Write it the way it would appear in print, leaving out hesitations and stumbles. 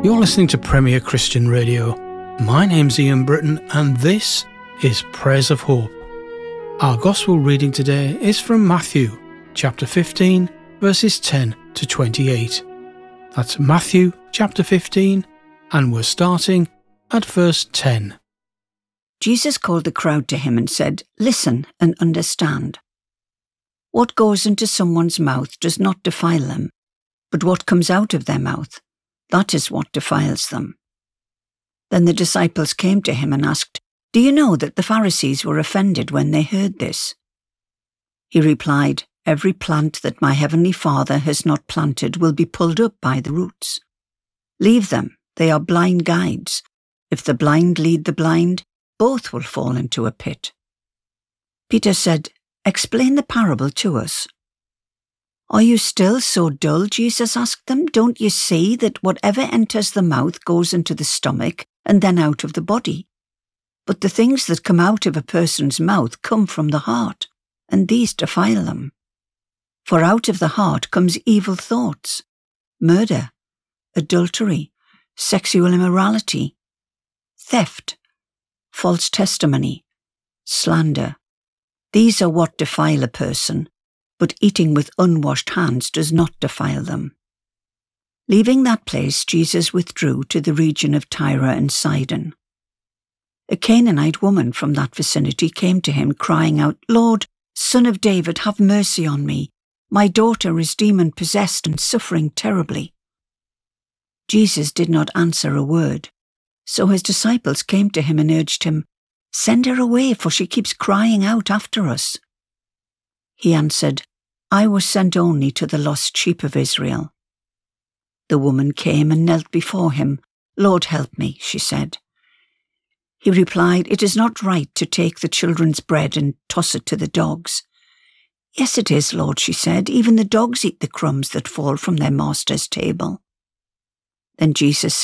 You're listening to Premier Christian Radio. My name's Ian Britton and this is Prayers of Hope. Our Gospel reading today is from Matthew, chapter 15, verses 10 to 28. That's Matthew, chapter 15, and we're starting at verse 10. Jesus called the crowd to him and said, "Listen and understand. What goes into someone's mouth does not defile them, but what comes out of their mouth, that is what defiles them." Then the disciples came to him and asked, "Do you know that the Pharisees were offended when they heard this?" He replied, "Every plant that my heavenly Father has not planted will be pulled up by the roots. Leave them, they are blind guides. If the blind lead the blind, both will fall into a pit." Peter said, "Explain the parable to us." "Are you still so dull?" Jesus asked them. "Don't you see that whatever enters the mouth goes into the stomach and then out of the body? But the things that come out of a person's mouth come from the heart, and these defile them. For out of the heart comes evil thoughts, murder, adultery, sexual immorality, theft, false testimony, slander. These are what defile a person, but eating with unwashed hands does not defile them." Leaving that place, Jesus withdrew to the region of Tyre and Sidon. A Canaanite woman from that vicinity came to him, crying out, "Lord, Son of David, have mercy on me. My daughter is demon-possessed and suffering terribly." Jesus did not answer a word, so his disciples came to him and urged him, "Send her away, for she keeps crying out after us." He answered, "I was sent only to the lost sheep of Israel." The woman came and knelt before him. "Lord, help me," she said. He replied, "It is not right to take the children's bread and toss it to the dogs." "Yes, it is, Lord," she said. "Even the dogs eat the crumbs that fall from their master's table." Then Jesus